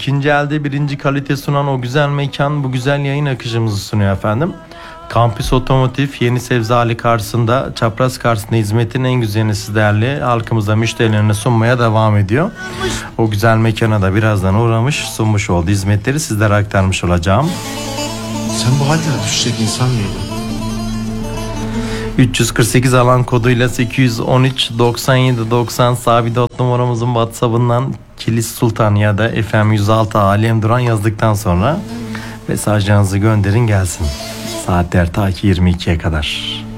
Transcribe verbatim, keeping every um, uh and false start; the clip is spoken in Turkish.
İkinci elde birinci kalite sunan o güzel mekan bu güzel yayın akışımızı sunuyor efendim. Kampüs Otomotiv Yeni Sebze Ali karşısında, çapraz karşısında hizmetin en güzelini sizlerle halkımıza, müşterilerine sunmaya devam ediyor. O güzel mekana da birazdan uğramış, sunmuş olduğu hizmetleri sizlere aktarmış olacağım. Sen bu hallere düşecek insan mıydın? üç yüz kırk sekiz alan koduyla sekiz yüz on üç doksan yedi doksan sabit not numaramızın WhatsApp'ından Kilis Sultan ya da F M yüz altı Alem Duran yazdıktan sonra mesajlarınızı gönderin gelsin. Saatler ta ki yirmi ikiye kadar.